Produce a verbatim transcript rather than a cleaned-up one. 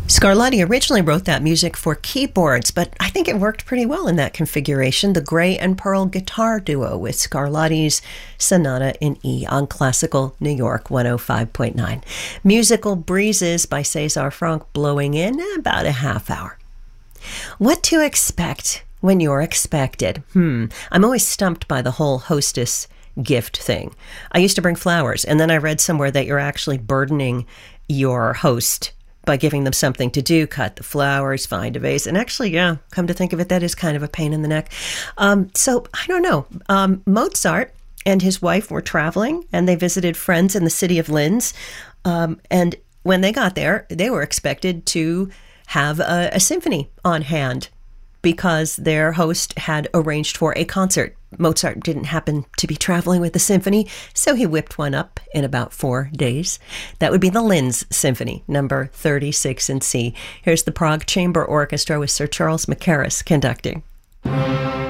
Scarlatti originally wrote that music for keyboards, but I think it worked pretty well in that configuration. The Gray and Pearl guitar duo with Scarlatti's Sonata in E on Classical New York one oh five point nine. Musical Breezes by César Franck blowing in about a half hour. What to expect when you're expected? Hmm. I'm always stumped by the whole hostess gift thing. I used to bring flowers, and then I read somewhere that you're actually burdening your host by giving them something to do, cut the flowers, find a vase. And actually, yeah, come to think of it, that is kind of a pain in the neck. Um, so I don't know. Um, Mozart and his wife were traveling, and they visited friends in the city of Linz. Um, and when they got there, they were expected to have a, a symphony on hand because their host had arranged for a concert. Mozart didn't happen to be traveling with the symphony, so he whipped one up in about four days. That would be the Linz Symphony, number thirty-six in C. Here's the Prague Chamber Orchestra with Sir Charles Mackerras conducting.